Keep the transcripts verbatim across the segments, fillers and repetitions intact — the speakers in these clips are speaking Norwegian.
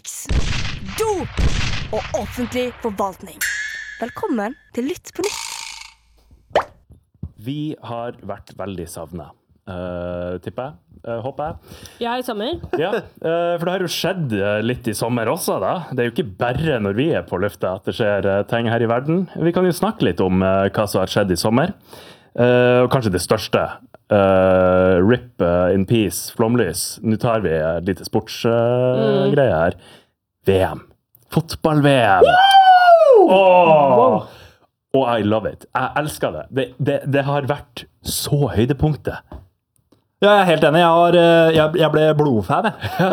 sex, dop og offentlig forvaltning. Velkommen til Lytt på nytt. Vi har vært veldig savnet, uh, tipper jeg, uh, håper jeg. Ja, i sommer. Ja, uh, for det har jo skjedd litt i sommer også da. Det er jo ikke bare når vi er på lufta at det skjer uh, ting her i verden. Vi kan jo snakke litt om uh, hva som har skjedd i sommer. Uh, og kanskje det største. Uh, Rip uh, in peace, flomlys. Nå tar vi et lite sportsgreie uh, mm. her. V M. Fotball-V M. Åh! Wow. Og I love it. Jeg elsker det. Det, det. det har vært så høydepunktet. Ja, jeg er helt enig. Jeg, har, jeg, jeg ble blodfan,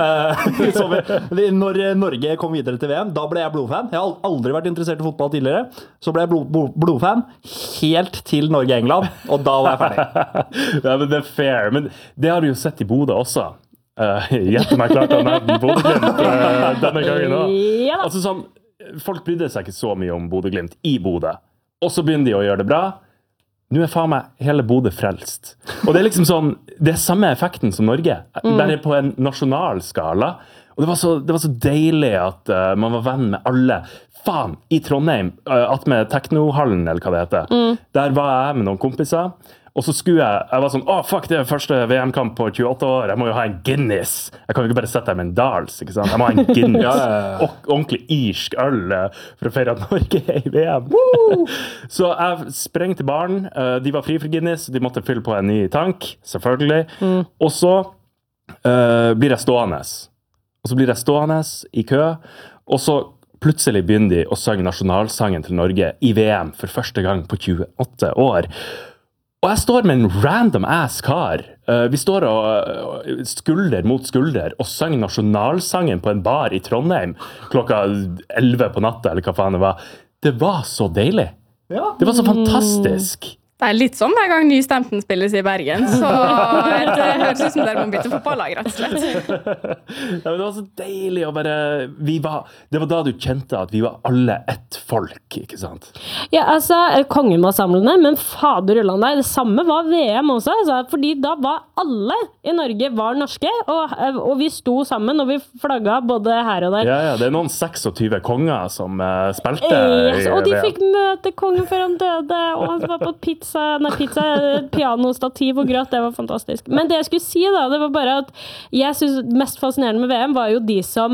jeg. Når Norge kom videre til V M, da ble jeg blodfan. Jeg har aldri vært interessert i fotball tidligere. Så ble jeg blod, blod, blodfan helt til Norge-England, og da var jeg ferdig. Ja, men det er fair. Men det har du jo sett i Bodø også. Uh, Gjett meg klart av nærden Bodø-Glimt uh, denne gangen også. Ja. Altså sånn, folk brydde seg ikke så mye om Bodø-Glimt i Bodø. Og så begynner de å gjøre det bra. Nå er faen meg hele Bodø frelst. Og det er liksom sånn, det er samme effekten som Norge. Mm. Der er på en nasjonal skala. Og det var så, det var så deilig at uh, man var venn med alle. Faen, i Trondheim, uh, at med Teknohallen, eller hva det heter. Mm. Der var jeg med noen kompiser. Og så skulle jeg, jeg var sånn, åh, fuck, det er første V M-kamp på tjueåtte år, jeg må jo ha en Guinness. Jeg kan jo ikke bare sette der med en Dals, ikke sant? Jeg må ha en Guinness, ja, ja, ja. Og ordentlig irsk øl for å feire at Norge er i V M. Så jeg spreng til baren, de var fri for Guinness, de måtte fylle på en ny tank, selvfølgelig. Mm. Og så uh, blir jeg stående. Og så blir jeg stående i kø, og så plutselig begynner de å synge nasjonalsangen til Norge i V M for første gang på tjueåtte år. Og jeg står med en random ass kar. Uh, vi står og, uh, skulder mot skulder og synger nasjonalsangen på en bar i Trondheim klokka elleve på natta, eller hva faen det var. Det var så deilig. Ja. Det var så fantastisk. Det er litt sånn hver gang Nystemten spilles i Bergen, så det høres ut som dere må bytte fotballag, rett og slett. Ja, men det var så deilig å bare, vi var, det var da du kjente at vi var alle ett folk, ikke sant? Ja, altså, kongen var samlende, men fader ulland deg, det samme var V M også, altså, fordi da var alle i Norge var norske, og, og vi sto sammen, og vi flagget både her og der. Ja, ja, det er noen tjueseks konger som uh, spilte yes, i og de V M. fikk møte kongen før han døde, og han var på pizza Nei, pizza, pianostativ og grøt, det var fantastisk. Men det jeg skulle si da, det var bare at jeg synes mest fascinerende med V M var jo de som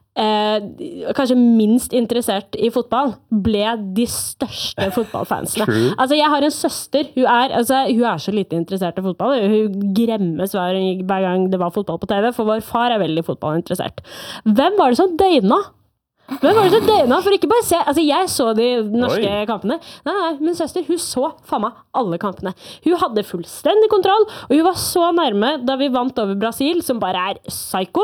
eh, kanskje minst interessert i fotball, ble de største fotballfansene. True. Altså, jeg har en søster, hun er, altså, hun er så lite interessert i fotball, hun gremmes hver, hver gang det var fotball på T V, for vår far er veldig fotballinteressert. Hvem var det som døgna? Hvem var det som døgna? For ikke bare se, altså jeg så de norske Oi. kampene. Nei, nei, min søster, hun så faen meg alle kampene. Hun hadde fullstendig kontroll, og hun var så nærme da vi vant over Brasil, som bare er psyko.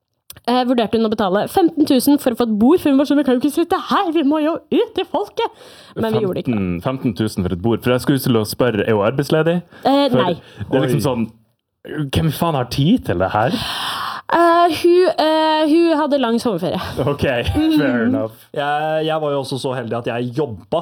Eh, vurderte hun å betale femten tusen for å få et bord, for hun var sånn, vi kan jo ikke sitte her, vi må jo ut til folket. Men vi gjorde det ikke. femten tusen for et bord, for jeg skulle til å spørre, er hun arbeidsledig? Eh, nei. Det er liksom sånn, hvem faen har tid til det her? Uh, hun, uh, hun hadde lang sommerferie. Ok, fair enough. Jeg, jeg var jo også så heldig at jeg jobba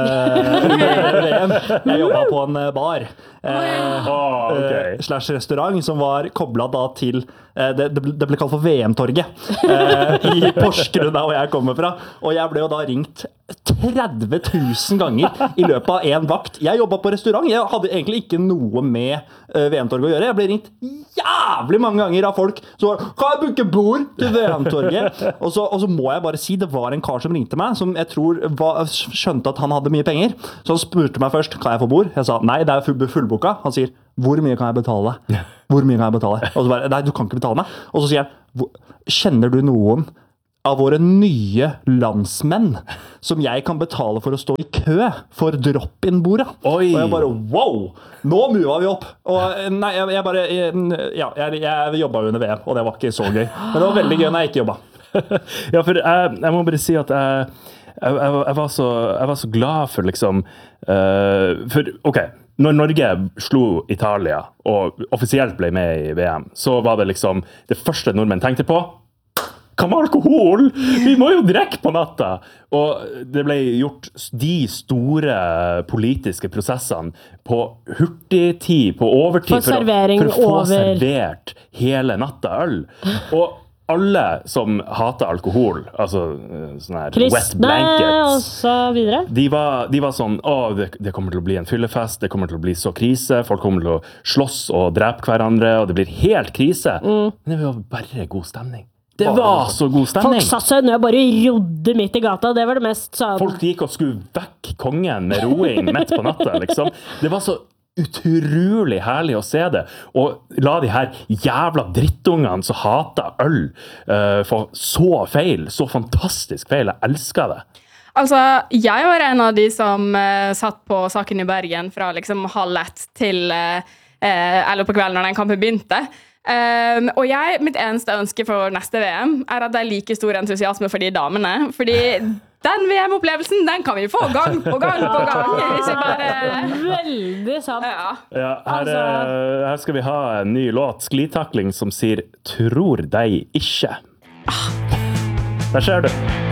uh, V M. Jeg jobba på en bar. Uh, oh, okay. uh, slash restaurant som var koblet da til uh, det, det ble kalt for V M-torget uh, i Porsgrunn der hvor jeg kommer fra, og jeg ble jo da ringt tretti tusen ganger i løpet av en vakt. Jeg jobbet på restaurant, jeg hadde egentlig ikke noe med uh, V M-torget å gjøre. Jeg ble ringt jævlig mange ganger av folk som var, kan jeg booke bord til V M-torget? Og så, og så må jeg bare si, det var en kar som ringte meg, som jeg tror var, skjønte at han hadde mye penger, så han spurte meg først, kan jeg få bord? Jeg sa, nei, det er full, fullboka. Han sier, hvor mye kan jeg betale deg? Hvor mye kan jeg betale deg? Og så bare, nei, du kan ikke betale meg. Og så sier han, kjenner du noen av våre nye landsmenn som jeg kan betale for å stå i kø for drop-in-bordet? Og jeg bare, wow, nå movet vi opp. Og nei, jeg, jeg bare, ja, jeg, jeg jobbet under V M, og det var ikke så gøy. Men det var veldig gøy når jeg ikke jobbet. Ja, for jeg, jeg må bare si at jeg, jeg, jeg, jeg, var, så, jeg var så glad for liksom, uh, for, ok, når Norge slo Italia og offisielt ble med i V M, så var det liksom det første nordmenn tenkte på, hva med alkohol? Vi må jo drikke på natta! Og det ble gjort de store politiske prosessene på hurtigtid, på overtid, for, for, å, for å få over. servert hele natta øl. Og alle som hater alkohol, altså sånn her wet Kristne, og blankets, så videre. de var, de var sånn, å, det, det kommer til å bli en fyllefest, det kommer til å bli så krise, folk kommer til å slåss og drepe hverandre, og det blir helt krise. Mm. Men det var bare god stemning. Det var så god stemning. Folk satt seg ned og bare rodde midt i gata, det var det mest sånn. Folk gikk og skulle vekk kongen med roing midt på natta, liksom. Det var så utrolig herlig å se det. Og la de her jævla drittungene som hater øl uh, få så feil, så fantastisk feil. Jeg elsker det. Altså, jeg var en av de som uh, satt på Saken i Bergen fra liksom halv ett til uh, eller på kvelden når den kampen begynte. Um, og jeg, mitt eneste ønske for neste V M er at det er like stor entusiasme for de damene. Fordi den V M-opplevelsen, den kan vi få gang på gang på gang. Hvis vi bare... Veldig sant. Ja. Ja, her, Altså- eh, her skal vi ha en ny låt, Sklitakling, som sier «Tror deg ikke». Der ser du.